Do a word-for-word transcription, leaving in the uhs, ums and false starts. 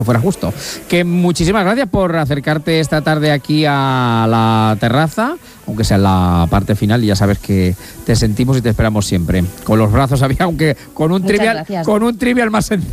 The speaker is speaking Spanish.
fuera justo. Que muchísimas gracias por acercarte esta tarde aquí a la terraza, aunque sea en la parte final, y ya sabes que te sentimos y te esperamos siempre. Con los brazos abiertos, aunque con un Muchas trivial, gracias. con un trivial más sencillo.